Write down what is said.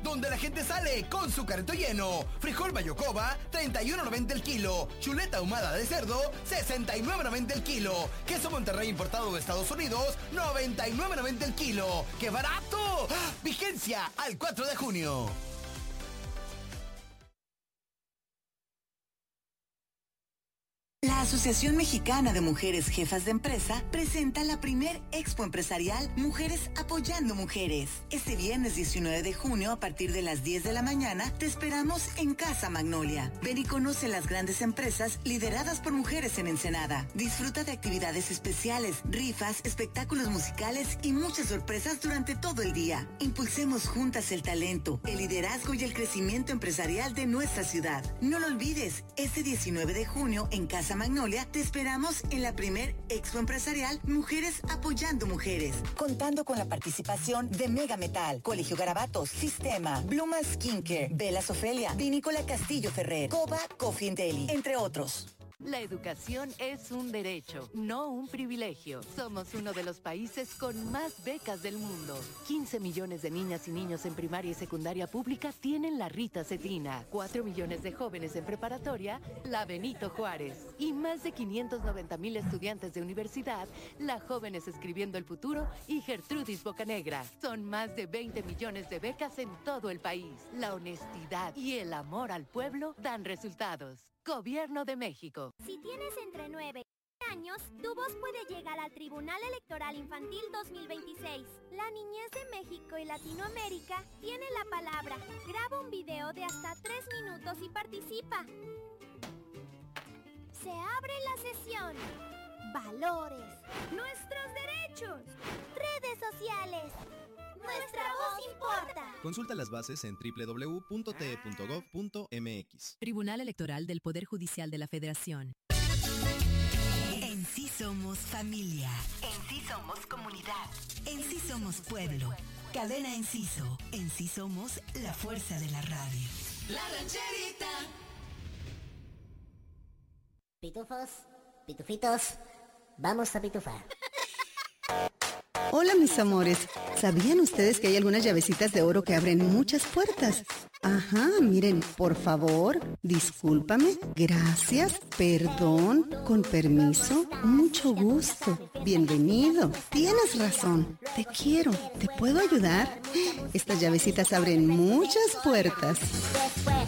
donde la gente sale con su carrito lleno. Frijol Mayocoba, 31.90 el kilo. Chuleta ahumada de cerdo, 69.90 el kilo. Queso Monterrey importado de Estados Unidos, 99.90 el kilo. ¡Qué barato! ¡Ah! Vigencia al 4 de junio. La Asociación Mexicana de Mujeres Jefas de Empresa presenta la primer Expo Empresarial Mujeres Apoyando Mujeres. Este viernes 19 de junio, a partir de las 10 de la mañana, te esperamos en Casa Magnolia. Ven y conoce las grandes empresas lideradas por mujeres en Ensenada. Disfruta de actividades especiales, rifas, espectáculos musicales y muchas sorpresas durante todo el día. Impulsemos juntas el talento, el liderazgo y el crecimiento empresarial de nuestra ciudad. No lo olvides, este 19 de junio en Casa Magnolia te esperamos en la primer Expo Empresarial Mujeres Apoyando Mujeres, contando con la participación de Mega Metal, Colegio Garabatos, Sistema, Bluma Skincare, Velas Ofelia, Vinícola Castillo Ferrer, Coba Coffee and Deli, entre otros. La educación es un derecho, no un privilegio. Somos uno de los países con más becas del mundo. 15 millones de niñas y niños en primaria y secundaria pública tienen la Rita Cetina. 4 millones de jóvenes en preparatoria, la Benito Juárez. Y más de 590,000 estudiantes de universidad, la Jóvenes Escribiendo el Futuro y Gertrudis Bocanegra. Son más de 20 millones de becas en todo el país. La honestidad y el amor al pueblo dan resultados. Gobierno de México. Si tienes entre 9 años, tu voz puede llegar al Tribunal Electoral Infantil 2026. La niñez de México y Latinoamérica tiene la palabra. Graba un video de hasta 3 minutos y participa. Se abre la sesión. Valores. Nuestros derechos. Redes sociales. Nuestra voz importa. Consulta las bases en www.te.gov.mx. Tribunal Electoral del Poder Judicial de la Federación. En sí somos familia. En sí somos comunidad. En sí somos pueblo. Cadena Enciso. En sí somos la fuerza de la radio. La Rancherita. Pitufos, pitufitos, vamos a pitufar. Hola mis amores, ¿sabían ustedes que hay algunas llavecitas de oro que abren muchas puertas? Ajá, miren, por favor, discúlpame, gracias, perdón, con permiso, mucho gusto, bienvenido, tienes razón, te quiero, ¿te puedo ayudar? Estas llavecitas abren muchas puertas. Después